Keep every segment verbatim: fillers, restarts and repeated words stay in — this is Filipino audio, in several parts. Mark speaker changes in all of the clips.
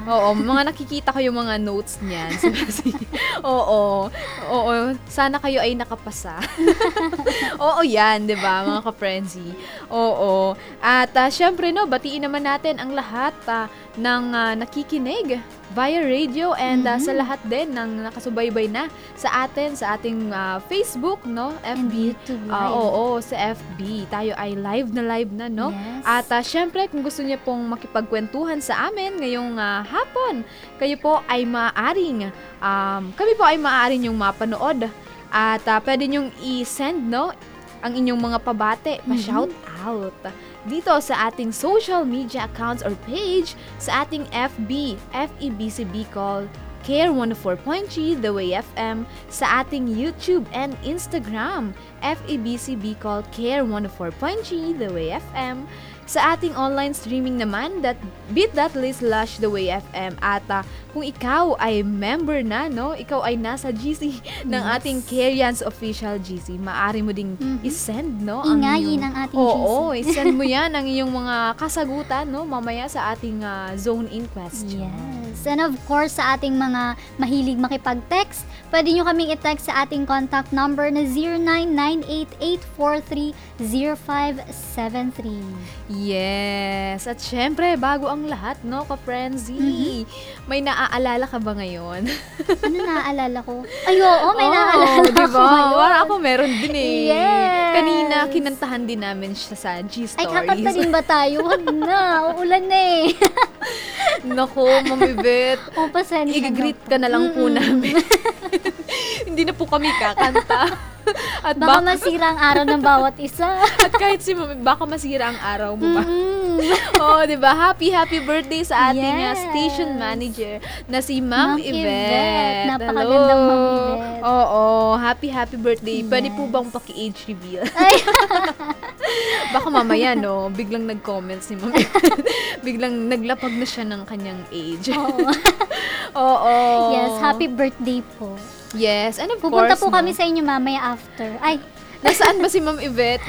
Speaker 1: Oo, mga nakikita ko yung mga notes niyan. So, kasi, oo, oo, sana kayo ay nakapasa. Oo, yan, 'di ba, mga ka-frenzy? Oo. At ah, syempre, no, batiin naman natin ang lahat ah, ng ah, nakikinig via radio and ah, sa
Speaker 2: Mhm.
Speaker 1: lahat din ng nakasubaybay na sa atin sa ating ah, Facebook, no,
Speaker 2: And
Speaker 1: F B.
Speaker 2: YouTube
Speaker 1: Ah,
Speaker 2: Live.
Speaker 1: oo, sa F B. Tayo ay live na live na, no?
Speaker 2: Yes.
Speaker 1: At ah, syempre, kung gusto niyo pong makipagkwentuhan sa amin ngayong ah, hapon, kayo po ay maaaring, um, kami po ay maaaring yung mapanood. At ah, pwede nyong i-send, no, ang inyong mga pabate, pa-shout out dito sa ating social media accounts or page sa ating F B, F E B C Bicol, Care one oh four point three, The Way F M, sa ating YouTube and Instagram, F E B C Bicol, Care one oh four point three, The Way F M, sa ating online streaming naman, that bit.ly slash The Way F M. At ah, kung ikaw ay member na, no, ikaw ay nasa G C ng
Speaker 2: Yes.
Speaker 1: ating Carians official G C, maaari mo ding
Speaker 2: Mhm.
Speaker 1: isend, no,
Speaker 2: Ingayin
Speaker 1: iyong-
Speaker 2: ang ating
Speaker 1: Oo,
Speaker 2: G C.
Speaker 1: isend mo yan ang iyong mga kasagutan, no, mamaya sa ating ah, zone in question.
Speaker 2: Yes. And of course, sa ating mga mahilig makipag-text, pwede nyo kaming i-text sa ating contact number na zero nine nine eight eight four three zero five seven three.
Speaker 1: Yes. At syempre, bago ang lahat, no, ka-frenzy, may naaalala ka ba ngayon?
Speaker 2: Ano naaalala ko? Ay, oo, may naaalala
Speaker 1: di
Speaker 2: ako
Speaker 1: ba?
Speaker 2: ngayon.
Speaker 1: Parang ako meron din eh.
Speaker 2: Yes.
Speaker 1: Kanina, kinantahan din namin siya sa
Speaker 2: Ay,
Speaker 1: G-Stories.
Speaker 2: kakanta din ba tayo? Wag na. Uulan na eh.
Speaker 1: Naku, mamibet.
Speaker 2: O, pasensya na.
Speaker 1: I-greet ka na lang po
Speaker 2: Mm-mm.
Speaker 1: namin. Hindi na po kami kakanta. At
Speaker 2: Baka
Speaker 1: baka,
Speaker 2: masira ang araw ng bawat isa.
Speaker 1: at kahit si mami, baka masira ang araw mo ba?
Speaker 2: Mm-mm.
Speaker 1: Oh, 'di ba? Happy happy birthday sa ating uh,
Speaker 2: Yes.
Speaker 1: station manager na si Ma'am
Speaker 2: Ma'am
Speaker 1: Yvette.
Speaker 2: Yvette. Napakagandang
Speaker 1: Hello.
Speaker 2: Ma'am Yvette.
Speaker 1: Oo, happy happy birthday. Pwede po
Speaker 2: Yes.
Speaker 1: bang paki-age reveal?
Speaker 2: Ay,
Speaker 1: Baka mamaya, no, biglang nag-comment si Ma'am Yvette. Biglang naglapag na siya ng kanyang age.
Speaker 2: oo.
Speaker 1: Oo.
Speaker 2: Yes, happy birthday po.
Speaker 1: Yes, and of
Speaker 2: Pupunta
Speaker 1: course,
Speaker 2: po
Speaker 1: no,
Speaker 2: kami sa inyo mamaya after. Ay,
Speaker 1: nasaan ba si Ma'am Yvette?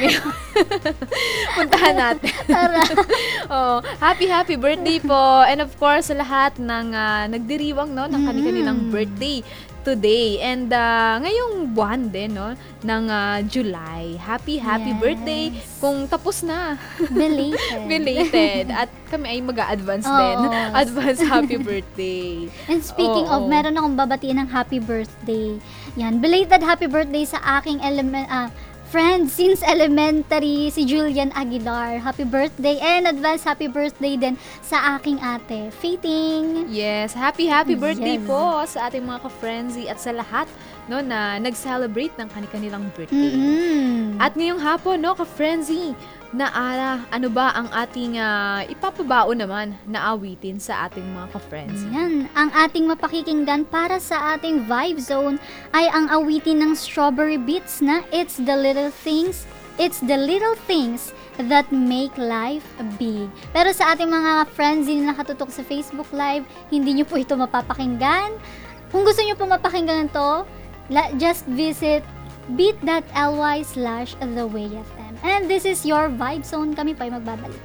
Speaker 1: Puntahan natin.
Speaker 2: tara.
Speaker 1: Oh, happy happy birthday po. And of course, sa lahat ng ah, nagdiriwang, no, ng kanilang
Speaker 2: Mm.
Speaker 1: birthday today. And ah, ngayong buwan din, no, ng ah, July. Happy happy
Speaker 2: Yes.
Speaker 1: birthday kung tapos na.
Speaker 2: Belated.
Speaker 1: Belated. At kami ay mag-a-advance
Speaker 2: Oo.
Speaker 1: din. Advance happy birthday.
Speaker 2: And speaking of,
Speaker 1: Oo.
Speaker 2: meron akong babatiin ng happy birthday. Yan, belated happy birthday sa aking element, ah, friend since elementary, si Julian Aguilar. Happy birthday and advance happy birthday din sa aking ate, Fating.
Speaker 1: Yes, happy happy birthday
Speaker 2: Yes.
Speaker 1: po sa ating mga ka-frenzy at sa lahat, no, na nag-celebrate ng kanilang birthday.
Speaker 2: Mm-mm.
Speaker 1: At ngayong hapon, no, ka-frenzy, na ara, ano ba ang ating ah, ipapabao naman na awitin sa ating mga ka-frenzy?
Speaker 2: Yan, ang ating mapakikinggan para sa ating Vibe Zone ay ang awitin ng Strawberry Beats na It's the Little Things, It's the Little Things that Make Life Big. Pero sa ating mga friends na nakatutok sa Facebook Live, hindi nyo po ito mapapakinggan. Kung gusto nyo po mapakinggan ito, la- just visit bit.ly slash The Way F M. And this is your Vibe Zone. Kami pa ay magbabalik.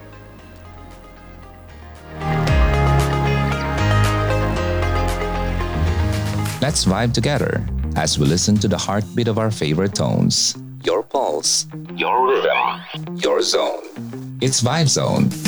Speaker 3: Let's vibe together as we listen to the heartbeat of our favorite tones. Your pulse, your rhythm, your zone. It's Vibe Zone